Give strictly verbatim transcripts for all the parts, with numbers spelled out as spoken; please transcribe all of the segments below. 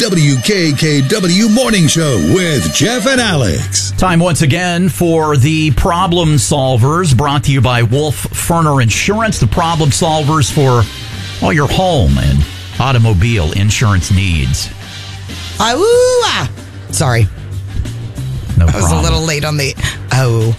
W K K W Morning Show with Jeff and Alex. Time once again for the Problem Solvers, brought to you by Wolf Ferner Insurance. The Problem Solvers for all your home and automobile insurance needs. Oh, ah. Sorry. No I was problem. a little late on the oh.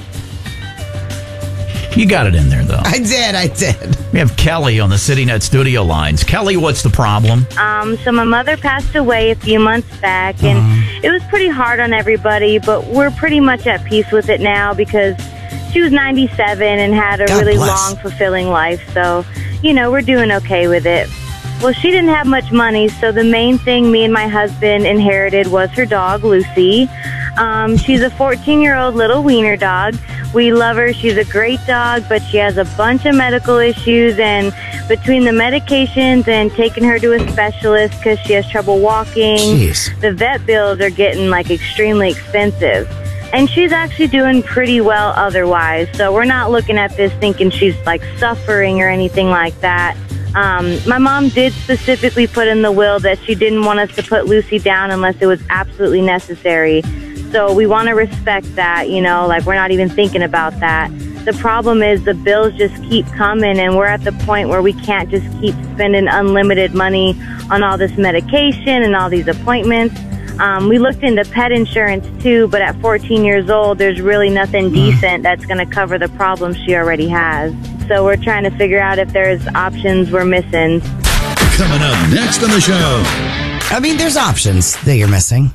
You got it in there, though. I did, I did. We have Kelly on the CityNet studio lines. Kelly, what's the problem? Um, so my mother passed away a few months back, and uh-huh. it was pretty hard on everybody, but we're pretty much at peace with it now because she was ninety-seven and had a God really bless. long, fulfilling life. So, you know, we're doing okay with it. Well, she didn't have much money, so the main thing me and my husband inherited was her dog, Lucy. Um, she's a fourteen-year-old little wiener dog. We love her. She's a great dog, but she has a bunch of medical issues, and between the medications and taking her to a specialist because she has trouble walking, Jeez. the vet bills are getting, like, extremely expensive. And she's actually doing pretty well otherwise, so we're not looking at this thinking she's, like, suffering or anything like that. Um, my mom did specifically put in the will that she didn't want us to put Lucy down unless it was absolutely necessary. So we want to respect that, you know, like we're not even thinking about that. The problem is the bills just keep coming, and we're at the point where we can't just keep spending unlimited money on all this medication and all these appointments. Um, we looked into pet insurance too, but at fourteen years old, there's really nothing decent that's going to cover the problems she already has. So we're trying to figure out if there's options we're missing. Coming up next on the show. I mean, there's options that you're missing.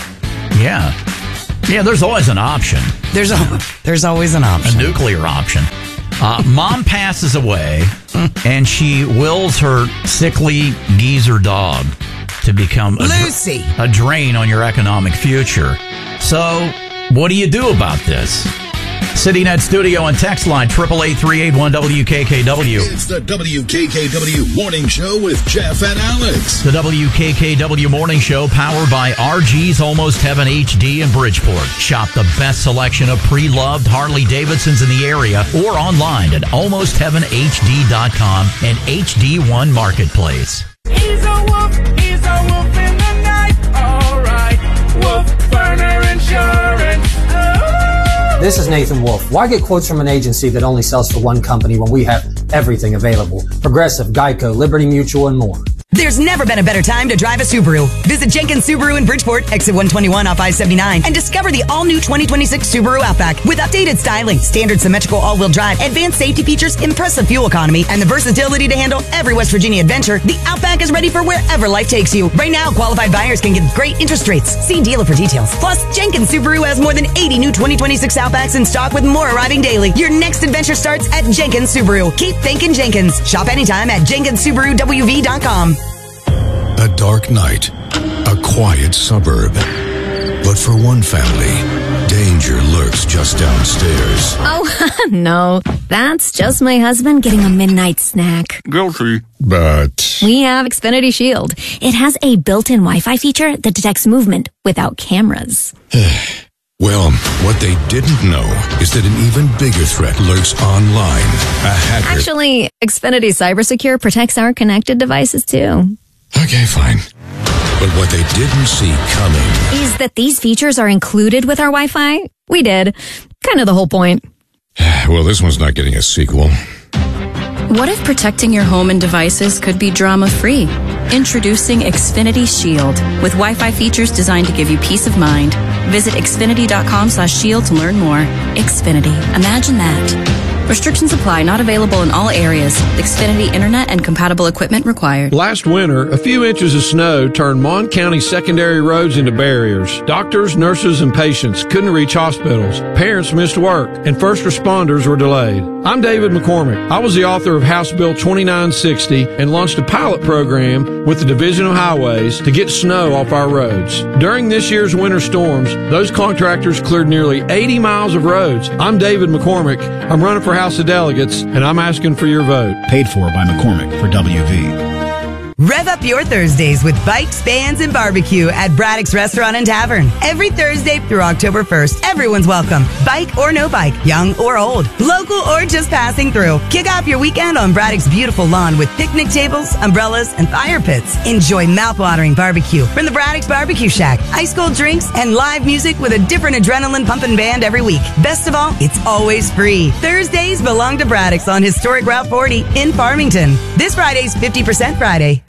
Yeah. Yeah, there's always an option. There's a, there's always an A option. nuclear option. Uh, mom passes away, and she wills her sickly geezer dog to become a, Lucy. a drain on your economic future. So, what do you do about this? CityNet studio and text line, eight eight eight, three eight one, W K K W. It's the W K K W Morning Show with Jeff and Alex. The W K K W Morning Show, powered by R G's Almost Heaven H D in Bridgeport. Shop the best selection of pre-loved Harley-Davidsons in the area or online at almost heaven H D dot com and H D one Marketplace. He's a wolf, he's a wolf in the night, alright. Wolf Ferner Insurance. Oh. This is Nathan Wolf. Why get quotes from an agency that only sells for one company when we have everything available? Progressive, Geico, Liberty Mutual, and more. There's never been a better time to drive a Subaru. Visit Jenkins Subaru in Bridgeport, exit one twenty-one off I seventy-nine, and discover the all-new twenty twenty-six Subaru Outback with updated styling, standard symmetrical all-wheel drive, advanced safety features, impressive fuel economy, and the versatility to handle every West Virginia adventure. The Outback is ready for wherever life takes you. Right now, qualified buyers can get great interest rates. See dealer for details. Plus, Jenkins Subaru has more than eighty new twenty twenty-six Outbacks in stock with more arriving daily. Your next adventure starts at Jenkins Subaru. Keep thinking Jenkins. Shop anytime at Jenkins Subaru W V dot com. A dark night, a quiet suburb. But for one family, danger lurks just downstairs. Oh, no. That's just my husband getting a midnight snack. Guilty. But We have Xfinity Shield. It has a built-in Wi-Fi feature that detects movement without cameras. well, what they didn't know is that an even bigger threat lurks online. A hacker. Actually, Xfinity CyberSecure protects our connected devices, too. Okay, fine. But what they didn't see coming Is that these features are included with our Wi-Fi? We did. Kind of the whole point. Well, this one's not getting a sequel. What if protecting your home and devices could be drama-free? Introducing Xfinity Shield, with Wi-Fi features designed to give you peace of mind. Visit xfinity dot com slash shield to learn more. Xfinity. Imagine that. Restrictions apply. Not available in all areas. Xfinity Internet and compatible equipment required. Last winter, a few inches of snow turned Mon County secondary roads into barriers. Doctors, nurses, and patients couldn't reach hospitals. Parents missed work, and first responders were delayed. I'm David McCormick. I was the author of House Bill twenty-nine sixty and launched a pilot program with the Division of Highways to get snow off our roads. During this year's winter storms, those contractors cleared nearly eighty miles of roads. I'm David McCormick. I'm running for House of Delegates, and I'm asking for your vote. Paid for by McCormick for W V. Rev up your Thursdays with bikes, bands, and barbecue at Braddock's Restaurant and Tavern. Every Thursday through October first, everyone's welcome. Bike or no bike, young or old, local or just passing through. Kick off your weekend on Braddock's beautiful lawn with picnic tables, umbrellas, and fire pits. Enjoy mouth-watering barbecue from the Braddock's Barbecue Shack, ice cold drinks, and live music with a different adrenaline pumping band every week. Best of all, it's always free. Thursdays belong to Braddock's on historic Route forty in Farmington. This Friday's fifty percent Friday.